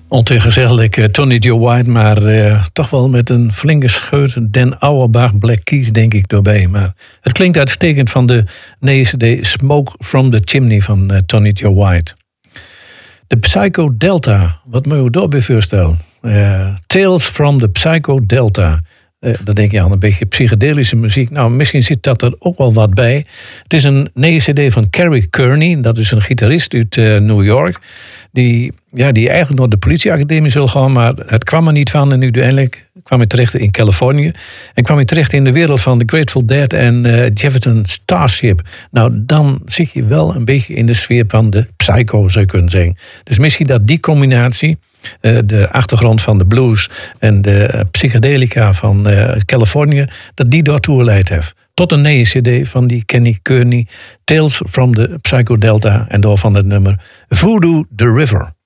Ontegenzeggelijk Tony Joe White, maar toch wel met een flinke scheut Den Auerbach Black Keys, denk ik, doorbij. Maar het klinkt uitstekend van de nieuwe CD Smoke from the Chimney van Tony Joe White. De Psycho Delta, wat moet je daarbij voorstellen? Tales from the Psycho Delta. Dan denk je aan een beetje psychedelische muziek. Nou, misschien zit dat er ook wel wat bij. Het is een nieuwe CD van Kerry Kearney. Dat is een gitarist uit New York. Die eigenlijk naar de politieacademie zal gaan, maar het kwam er niet van. En uiteindelijk kwam hij terecht in Californië. En kwam hij terecht in de wereld van The Grateful Dead en Jefferson Starship. Nou, dan zit je wel een beetje in de sfeer van de psycho, zou je kunnen zeggen. Dus misschien dat die combinatie, de achtergrond van de blues en de psychedelica van Californië, dat die daartoe geleid heeft. Tot een nieuwe CD van die Kenny Kearney, Tales from the Psycho Delta, en door van het nummer Voodoo the River.